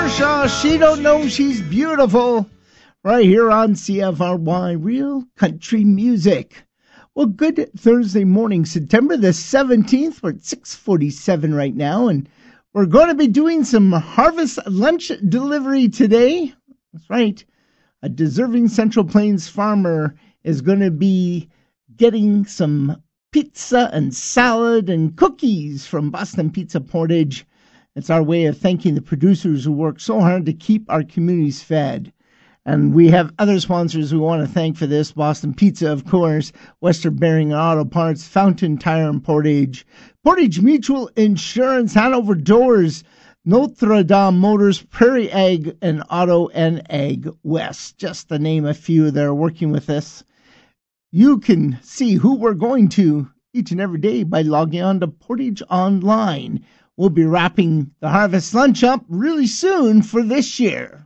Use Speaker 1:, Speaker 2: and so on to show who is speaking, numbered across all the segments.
Speaker 1: Shaw, She Don't Know She's Beautiful, right here on CFRY Real Country Music. Well, good Thursday morning, September the 17th. We're at 6:47 right now, and we're going to be doing some harvest lunch delivery today. That's right. A deserving Central Plains farmer is going to be getting some pizza and salad and cookies from Boston Pizza Portage. It's our way of thanking the producers who work so hard to keep our communities fed. And we have other sponsors we want to thank for this. Boston Pizza, of course, Western Bearing Auto Parts, Fountain Tire and Portage, Portage Mutual Insurance, Hanover Doors, Notre Dame Motors, Prairie Ag and Auto, and Ag West, just to name a few that are working with us. You can see who we're going to each and every day by logging on to Portage Online. We'll be wrapping the Harvest Lunch up really soon for this year.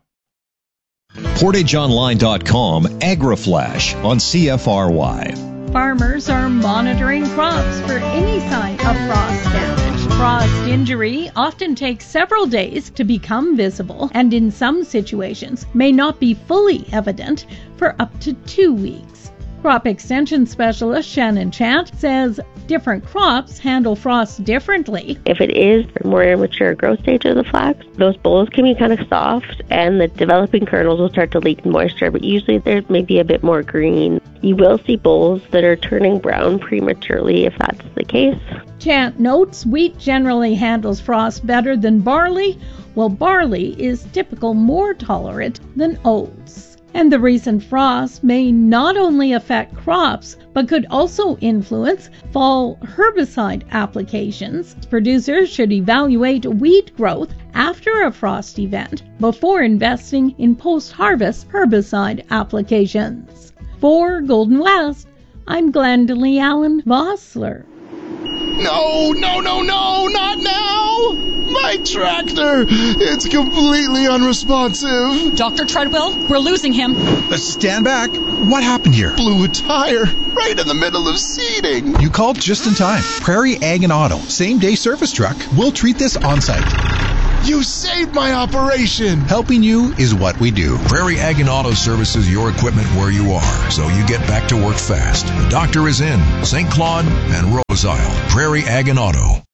Speaker 2: PortageOnline.com AgriFlash on CFRY.
Speaker 3: Farmers are monitoring crops for any sign of frost damage. Frost injury often takes several days to become visible and in some situations may not be fully evident for up to 2 weeks. Crop Extension Specialist Shannon Chant says different crops handle frost differently.
Speaker 4: If it is the more immature growth stage of the flax, those bolls can be kind of soft and the developing kernels will start to leak moisture, but usually there may be a bit more green. You will see bolls that are turning brown prematurely if that's the case.
Speaker 3: Chant notes wheat generally handles frost better than barley, while barley is typically more tolerant than oats. And the recent frost may not only affect crops, but could also influence fall herbicide applications. Producers should evaluate wheat growth after a frost event before investing in post-harvest herbicide applications. For Golden West, I'm Glendalee Allen Vossler.
Speaker 5: No, not now! My tractor! It's completely unresponsive.
Speaker 6: Dr. Treadwell, we're losing him.
Speaker 7: Stand back. What happened here?
Speaker 5: Blew a tire right in the middle of seeding.
Speaker 7: You called just in time. Prairie Ag and Auto, same-day service truck. We'll treat this on-site.
Speaker 5: You saved my operation!
Speaker 7: Helping you is what we do.
Speaker 8: Prairie Ag and Auto services your equipment where you are, so you get back to work fast. The doctor is in St. Claude and Rose Isle. Prairie Ag and Auto.